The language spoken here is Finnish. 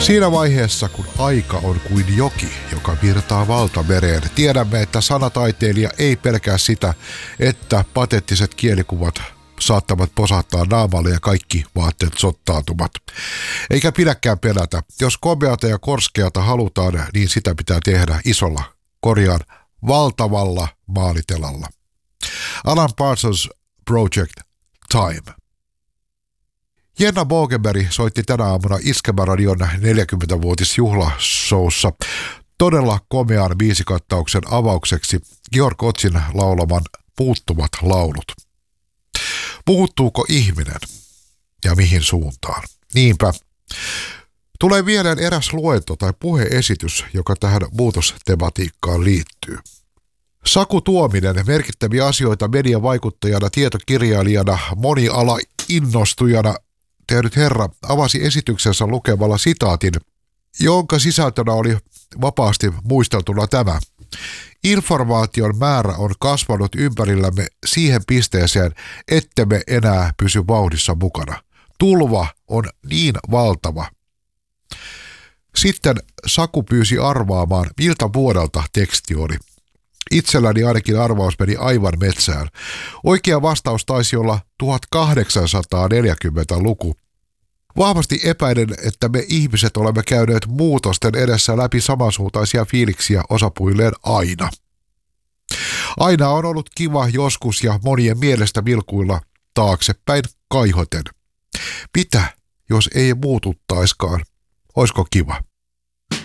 Siinä vaiheessa, kun aika on kuin joki, joka virtaa valtamereen, tiedämme, että sanataiteilija ei pelkää sitä, että patettiset kielikuvat saattavat posahtaa naamalle ja kaikki vaatteet sottaantumat. Eikä pidäkään pelätä. Jos komeata ja korskeata halutaan, niin sitä pitää tehdä isolla, valtavalla maalitelalla. Alan Parsons Project Time. Jenna Bogenberg soitti tänä aamuna Iskemäradion 40-vuotisjuhlashowssa todella komean biisikattauksen avaukseksi Georg Otzin laulaman Puuttuvat laulut. Puuttuuko ihminen ja mihin suuntaan? Niinpä. Tulee mieleen eräs luento tai puheesitys, joka tähän muutostematiikkaan liittyy. Saku Tuominen, merkittäviä asioita mediavaikuttajana, tietokirjailijana, moniala-innostujana tehnyt herra, avasi esityksensä lukemalla sitaatin, jonka sisältönä oli vapaasti muisteltuna tämä. Informaation määrä on kasvanut ympärillämme siihen pisteeseen, ettemme enää pysy vauhdissa mukana. Tulva on niin valtava. Sitten Saku pyysi arvaamaan, miltä vuodelta teksti oli. Itselläni ainakin arvaus meni aivan metsään. Oikea vastaus taisi olla 1840-luku. Vahvasti epäilen, että me ihmiset olemme käyneet muutosten edessä läpi samansuuntaisia fiiliksiä osapuilleen aina. Aina on ollut kiva joskus ja monien mielestä vilkuilla taaksepäin kaihoten. Mitä, jos ei muututtaiskaan? Oisko kiva?